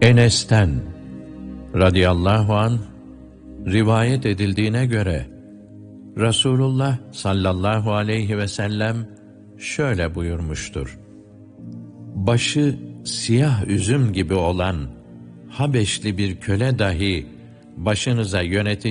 Enes'ten radıyallahu anh rivayet edildiğine göre Resulullah sallallahu aleyhi ve sellem şöyle buyurmuştur: başı siyah üzüm gibi olan Habeşli bir köle dahi başınıza yönetici